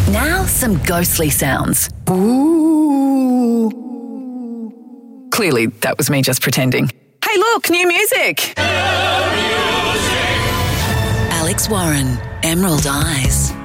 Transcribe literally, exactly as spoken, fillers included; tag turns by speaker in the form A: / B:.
A: Now some ghostly sounds.
B: Ooh.
A: Clearly, that was me just pretending. Hey, look, new music.
C: Alex Warren, Emerald Eyes.